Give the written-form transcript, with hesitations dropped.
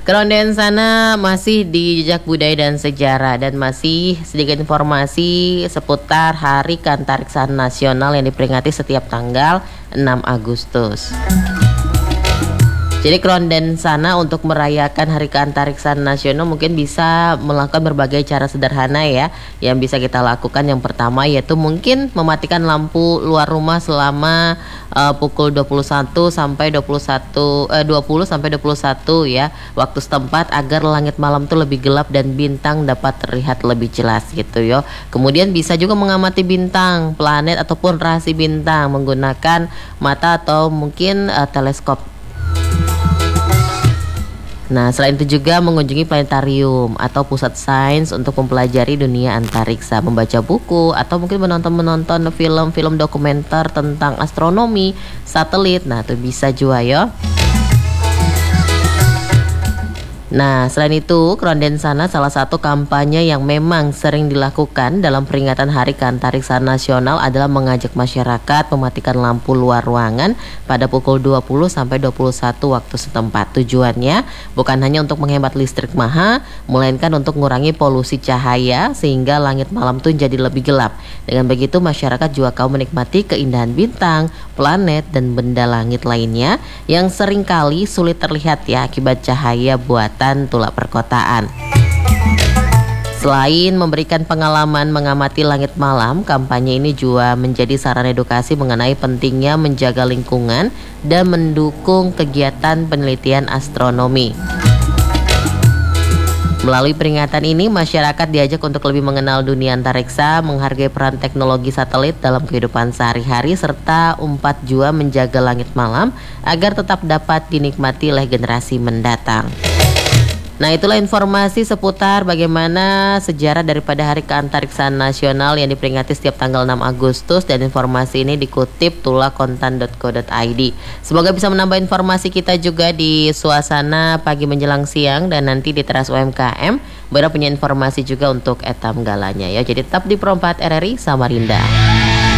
Kerondean sana masih di jejak budaya dan sejarah, dan masih sedikit informasi seputar Hari Keantariksa Nasional yang diperingati setiap tanggal 6 Agustus. Jadi kerondean sana untuk merayakan Hari Keantariksa Nasional mungkin bisa melakukan berbagai cara sederhana ya, yang bisa kita lakukan. Yang pertama yaitu mungkin mematikan lampu luar rumah selama pukul 21 sampai 20 sampai 21 ya waktu setempat, agar langit malam tuh lebih gelap dan bintang dapat terlihat lebih jelas gitu ya. Kemudian bisa juga mengamati bintang, planet ataupun rasi bintang menggunakan mata atau mungkin teleskop. Nah, selain itu juga mengunjungi planetarium atau pusat sains untuk mempelajari dunia antariksa, membaca buku atau mungkin menonton film-film dokumenter tentang astronomi, satelit. Nah, itu bisa juga ya. Nah, selain itu, kerondean sana salah satu kampanye yang memang sering dilakukan dalam peringatan Hari Keantariksa Nasional adalah mengajak masyarakat mematikan lampu luar ruangan pada pukul 20 sampai 21 waktu setempat. Tujuannya bukan hanya untuk menghemat listrik mahal, melainkan untuk mengurangi polusi cahaya sehingga langit malam tuh jadi lebih gelap. Dengan begitu masyarakat juga kau menikmati keindahan bintang, planet, dan benda langit lainnya yang seringkali sulit terlihat ya akibat cahaya buatan tulak perkotaan. Selain memberikan pengalaman mengamati langit malam, kampanye ini juga menjadi sarana edukasi mengenai pentingnya menjaga lingkungan dan mendukung kegiatan penelitian astronomi. Melalui peringatan ini, masyarakat diajak untuk lebih mengenal dunia antariksa, menghargai peran teknologi satelit dalam kehidupan sehari-hari, serta juga menjaga langit malam agar tetap dapat dinikmati oleh generasi mendatang. Nah, itulah informasi seputar bagaimana sejarah daripada Hari Keantariksa Nasional yang diperingati setiap tanggal 6 Agustus, dan informasi ini dikutip tulakontan.co.id. Semoga bisa menambah informasi kita juga di suasana pagi menjelang siang, dan nanti di teras UMKM Bera punya informasi juga untuk etam galanya ya. Jadi tetap di Perempat RRI Samarinda.